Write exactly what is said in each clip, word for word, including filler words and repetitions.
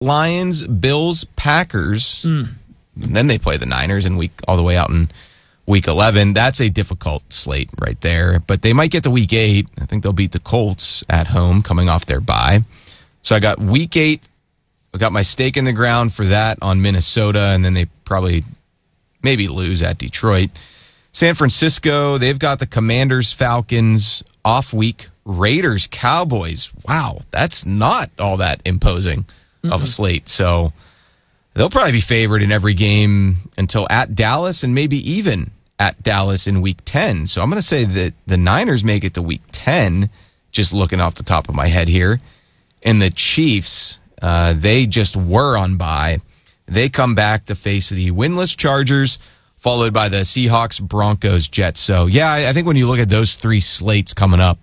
Lions, Bills, Packers. Mm. Then they play the Niners in week all the way out in week eleven. That's a difficult slate right there. But they might get to week eight. I think they'll beat the Colts at home coming off their bye. So I got week eight. I got my stake in the ground for that on Minnesota, and then they probably maybe lose at Detroit. San Francisco, they've got the Commanders, Falcons, off week, Raiders, Cowboys. Wow, that's not all that imposing Mm-mm. of a slate. So they'll probably be favored in every game until at Dallas and maybe even at Dallas in week ten. So I'm going to say that the Niners make it to week ten, just looking off the top of my head here. And the Chiefs, uh, they just were on bye. They come back to face the winless Chargers, followed by the Seahawks, Broncos, Jets. So, yeah, I think when you look at those three slates coming up,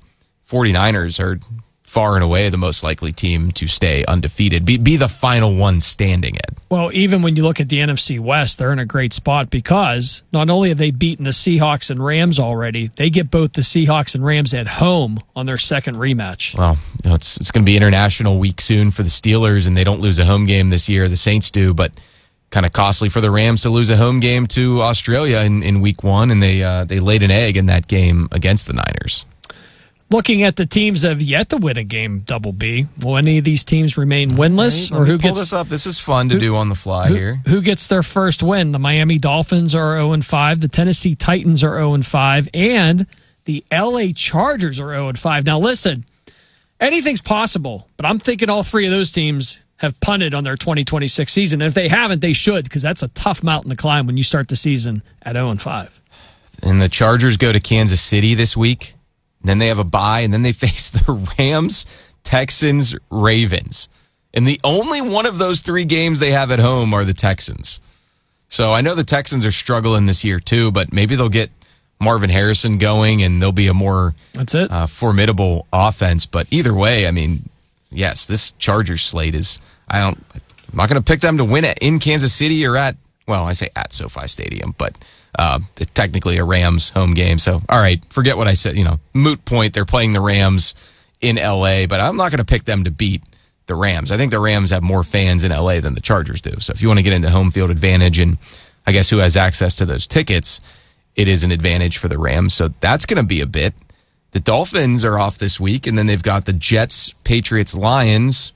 49ers are far and away the most likely team to stay undefeated, be, be the final one standing, Ed. Well, even when you look at the N F C West, they're in a great spot because not only have they beaten the Seahawks and Rams already, they get both the Seahawks and Rams at home on their second rematch. Well, you know, it's it's going to be international week soon for the Steelers, and they don't lose a home game this year. The Saints do, but kind of costly for the Rams to lose a home game to Australia in, in week one, and they uh, they laid an egg in that game against the Niners. Looking at the teams that have yet to win a game, Double B, will any of these teams remain winless? Right, or who pull gets this up? This is fun to who, do on the fly who, here. Who gets their first win? The Miami Dolphins are oh and five, the Tennessee Titans are oh and five, and the L A Chargers are oh and five. Now listen, anything's possible, but I'm thinking all three of those teams have punted on their twenty twenty-six season. And if they haven't, they should, because that's a tough mountain to climb when you start the season at oh and five. And the Chargers go to Kansas City this week. Then they have a bye, and then they face the Rams, Texans, Ravens. And the only one of those three games they have at home are the Texans. So I know the Texans are struggling this year too, but maybe they'll get Marvin Harrison going, and they'll be a more That's it. Uh, formidable offense. But either way, I mean, yes, this Chargers slate is, I don't, I'm not going to pick them to win it in Kansas City or at, well, I say at SoFi Stadium, but uh, it's technically a Rams home game. So, all right, forget what I said, you know, moot point. They're playing the Rams in L A, but I'm not going to pick them to beat the Rams. I think the Rams have more fans in L A than the Chargers do. So if you want to get into home field advantage and I guess who has access to those tickets, it is an advantage for the Rams. So that's going to be a bit. The Dolphins are off this week, and then they've got the Jets, Patriots, Lions,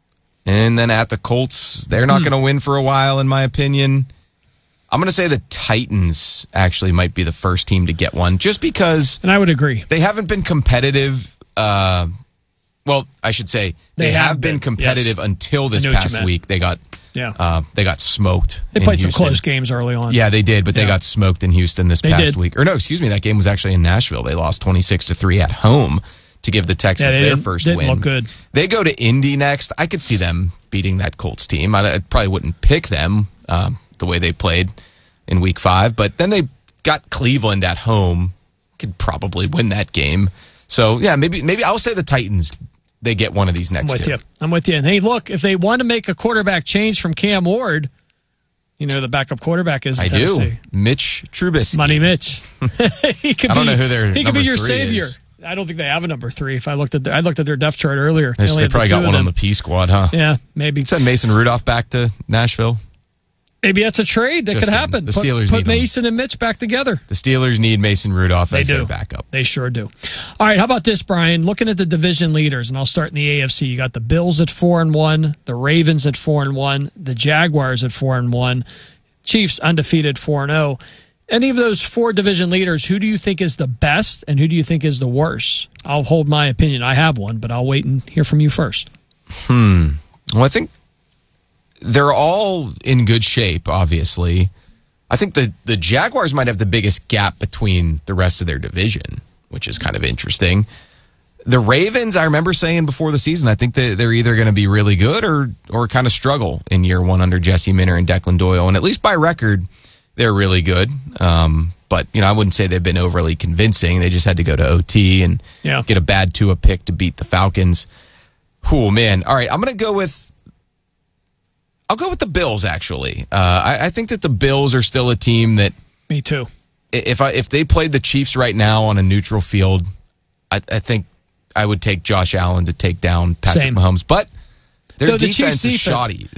and then at the Colts. They're not hmm. going to win for a while, in my opinion. I'm going to say the Titans actually might be the first team to get one, just because. And I would agree. They haven't been competitive. Uh, well, I should say they, they have, have been, been competitive yes. until this past week. They got yeah. uh, they got smoked. They played Houston. some close games early on. Yeah, they did, but yeah. they got smoked in Houston this they past did. week. Or no, excuse me, that game was actually in Nashville. They lost twenty-six to three at home to give the Texans yeah, their didn't, first didn't win. Look good. They go to Indy next. I could see them beating that Colts team. I, I probably wouldn't pick them uh, the way they played in week five, but then they got Cleveland at home. Could probably win that game. So, yeah, maybe maybe I'll say the Titans, they get one of these next I'm with two. you. I'm with you. And hey, look, if they want to make a quarterback change from Cam Ward, you know the backup quarterback is I Tennessee. do. Mitch Trubisky. Money Mitch. he could I don't be, know who their He could be your three savior. is. I don't think they have a number three. If I looked at their, I looked at their depth chart earlier. They, they, they probably the got one on the P squad, huh? Yeah, maybe. Send Mason Rudolph back to Nashville. Maybe that's a trade that Just could in. happen. The put Steelers put need Mason him. and Mitch back together. The Steelers need Mason Rudolph they as do. their backup. They sure do. All right, how about this, Brian? Looking at the division leaders, and I'll start in the A F C. You got the Bills at four and one, the Ravens at four and one, the Jaguars at four and one, Chiefs undefeated four and zero. Any of those four division leaders, who do you think is the best, and who do you think is the worst? I'll hold my opinion. I have one, but I'll wait and hear from you first. Hmm. Well, I think they're all in good shape, obviously. I think the, the Jaguars might have the biggest gap between the rest of their division, which is kind of interesting. The Ravens, I remember saying before the season, I think that they're either going to be really good or or kind of struggle in year one under Jesse Minter and Declan Doyle. And at least by record, they're really good. Um, but, you know, I wouldn't say they've been overly convincing. They just had to go to O T and yeah. get a bad Tua pick to beat the Falcons. Oh, man. All right, I'm going to go with I'll go with the Bills, actually. Uh, I, I think that the Bills are still a team that... Me too. If I if they played the Chiefs right now on a neutral field, I, I think I would take Josh Allen to take down Patrick Same. Mahomes. But Their Though the defense Chiefs' is defense- shoddy.